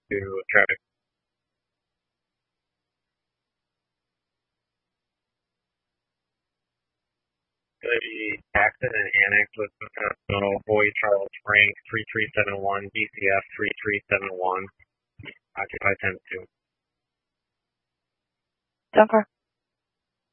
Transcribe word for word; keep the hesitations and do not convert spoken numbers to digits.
to traffic. The Paxton and Annex with Hospital, Boyd Charles Frank, three three seven one, B C F three three seven one, occupy ten two. Denver.